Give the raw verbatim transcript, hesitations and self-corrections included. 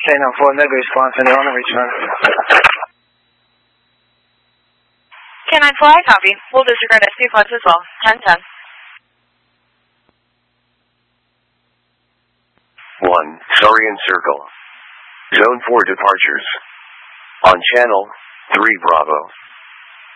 ten four, negative response, anyone return. ten nine four, I copy. We'll disregard S P flights as well. ten ten. one, Saurian Circle. Zone four departures. On channel three Bravo.